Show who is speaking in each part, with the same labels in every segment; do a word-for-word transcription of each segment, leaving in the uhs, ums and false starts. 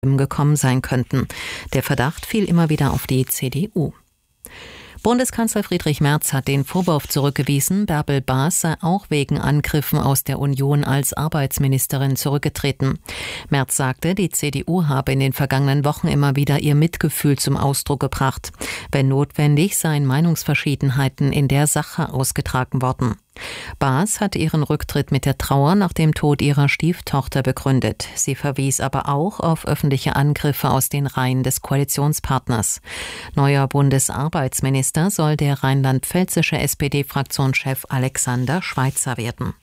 Speaker 1: gekommen sein könnten. Der Verdacht fiel immer wieder auf die C D U. Bundeskanzler Friedrich Merz hat den Vorwurf zurückgewiesen, Bärbel Baas sei auch wegen Angriffen aus der Union als Arbeitsministerin zurückgetreten. Merz sagte, die C D U habe in den vergangenen Wochen immer wieder ihr Mitgefühl zum Ausdruck gebracht. Wenn notwendig, seien Meinungsverschiedenheiten in der Sache ausgetragen worden. Baas hat ihren Rücktritt mit der Trauer nach dem Tod ihrer Stieftochter begründet. Sie verwies aber auch auf öffentliche Angriffe aus den Reihen des Koalitionspartners. Neuer Bundesarbeitsminister soll der rheinland-pfälzische S P D-Fraktionschef Alexander Schweitzer werden.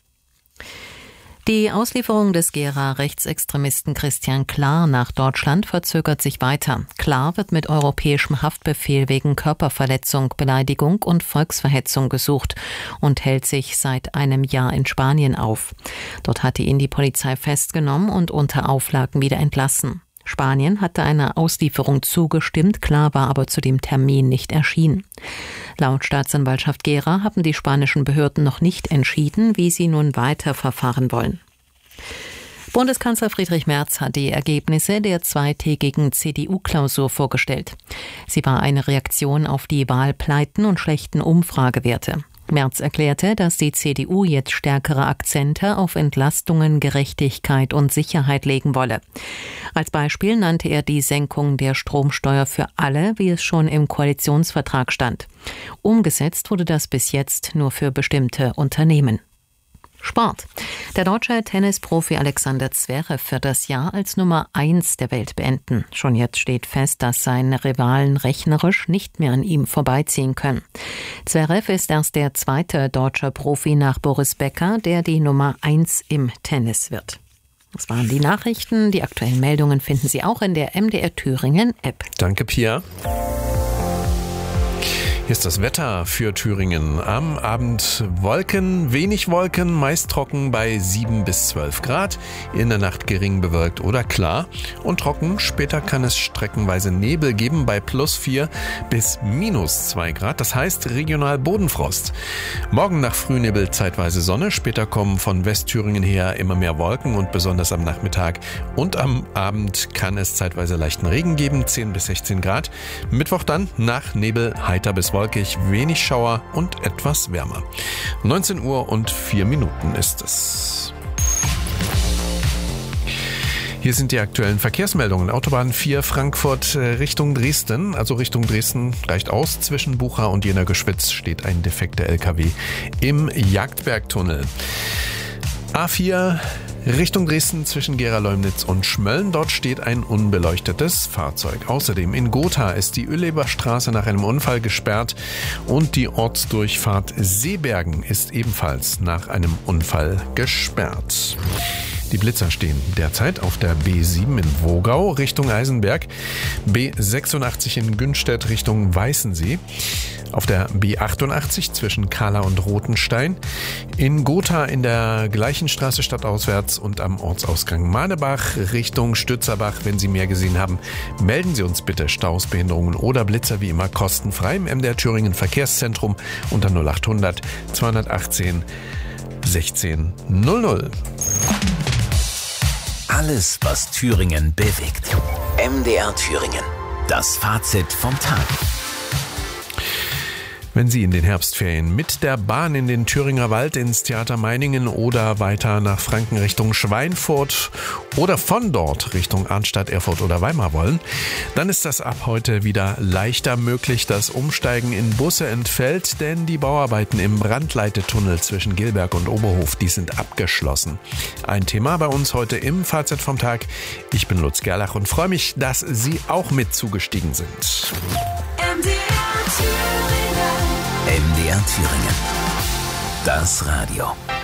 Speaker 1: Die Auslieferung des Gera Rechtsextremisten Christian Klar nach Deutschland verzögert sich weiter. Klar wird mit europäischem Haftbefehl wegen Körperverletzung, Beleidigung und Volksverhetzung gesucht und hält sich seit einem Jahr in Spanien auf. Dort hatte ihn die Polizei festgenommen und unter Auflagen wieder entlassen. Spanien hatte einer Auslieferung zugestimmt, Klar war aber zu dem Termin nicht erschienen. Laut Staatsanwaltschaft Gera haben die spanischen Behörden noch nicht entschieden, wie sie nun weiter verfahren wollen. Bundeskanzler Friedrich Merz hat die Ergebnisse der zweitägigen C D U-Klausur vorgestellt. Sie war eine Reaktion auf die Wahlpleiten und schlechten Umfragewerte. Merz erklärte, dass die C D U jetzt stärkere Akzente auf Entlastungen, Gerechtigkeit und Sicherheit legen wolle. Als Beispiel nannte er die Senkung der Stromsteuer für alle, wie es schon im Koalitionsvertrag stand. Umgesetzt wurde das bis jetzt nur für bestimmte Unternehmen. Sport. Der deutsche Tennisprofi Alexander Zverev wird das Jahr als Nummer eins der Welt beenden. Schon jetzt steht fest, dass seine Rivalen rechnerisch nicht mehr an ihm vorbeiziehen können. Zverev ist erst der zweite deutsche Profi nach Boris Becker, der die Nummer eins im Tennis wird. Das waren die Nachrichten. Die aktuellen Meldungen finden Sie auch in der M D R Thüringen App.
Speaker 2: Danke, Pia. Hier ist das Wetter für Thüringen. Am Abend Wolken, wenig Wolken, meist trocken bei sieben bis zwölf Grad. In der Nacht gering bewölkt oder klar und trocken. Später kann es streckenweise Nebel geben bei plus vier bis minus zwei Grad. Das heißt regional Bodenfrost. Morgen nach Frühnebel zeitweise Sonne. Später kommen von Westthüringen her immer mehr Wolken und besonders am Nachmittag und am Abend kann es zeitweise leichten Regen geben. zehn bis sechzehn Grad. Mittwoch dann nach Nebel heiter bis wolkig, wenig Schauer und etwas wärmer. neunzehn Uhr und vier Minuten ist es. Hier sind die aktuellen Verkehrsmeldungen. Autobahn vier Frankfurt Richtung Dresden. Also Richtung Dresden reicht aus. Zwischen Bucha und Jena-Geschwitz steht ein defekter L K W im Jagdbergtunnel. A vier Richtung Dresden zwischen Gera-Leumnitz und Schmölln. Dort steht ein unbeleuchtetes Fahrzeug. Außerdem in Gotha ist die Ölleberstraße nach einem Unfall gesperrt und die Ortsdurchfahrt Seebergen ist ebenfalls nach einem Unfall gesperrt. Die Blitzer stehen derzeit auf der B sieben in Wogau Richtung Eisenberg, B sechsundachtzig in Günstedt Richtung Weißensee, auf der B achtundachtzig zwischen Kahla und Rothenstein, in Gotha in der gleichen Straße stadtauswärts und am Ortsausgang Manebach Richtung Stützerbach. Wenn Sie mehr gesehen haben, melden Sie uns bitte. Staus, Behinderungen oder Blitzer wie immer kostenfrei im M D R Thüringen Verkehrszentrum unter null achthundert zweihundertachtzehn sechzehn null null.
Speaker 3: Alles, was Thüringen bewegt. M D R Thüringen. Das Fazit vom Tag.
Speaker 2: Wenn Sie in den Herbstferien mit der Bahn in den Thüringer Wald ins Theater Meiningen oder weiter nach Franken Richtung Schweinfurt oder von dort Richtung Arnstadt, Erfurt oder Weimar wollen, dann ist das ab heute wieder leichter möglich. Das Umsteigen in Busse entfällt, denn die Bauarbeiten im Brandleitetunnel zwischen Gilberg und Oberhof, die sind abgeschlossen. Ein Thema bei uns heute im Fazit vom Tag. Ich bin Lutz Gerlach und freue mich, dass Sie auch mit zugestiegen sind.
Speaker 3: M D R Thüringen. M D R Thüringen. Das Radio.